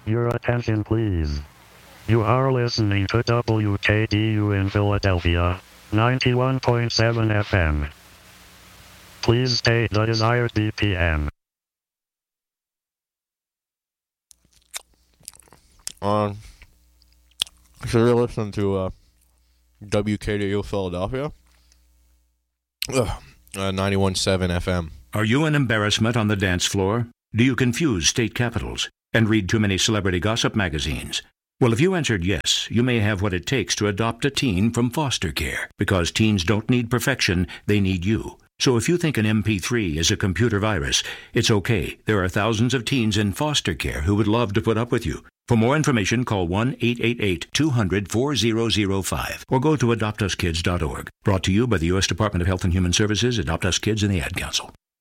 Your attention, please. You are listening to WKDU in Philadelphia, 91.7 FM. Please state the desired BPM. So you're listening to WKDU Philadelphia, 91.7 FM. Are you an embarrassment on the dance floor? Do you confuse state capitals and read too many celebrity gossip magazines? Well, if you answered yes, you may have what it takes to adopt a teen from foster care, because teens don't need perfection, they need you. So if you think an MP3 is a computer virus, it's okay. There are thousands of teens in foster care who would love to put up with you. For more information, call 1-888-200-4005 or go to adoptuskids.org. Brought to you by the U.S. Department of Health and Human Services, Adopt Us Kids, and the Ad Council.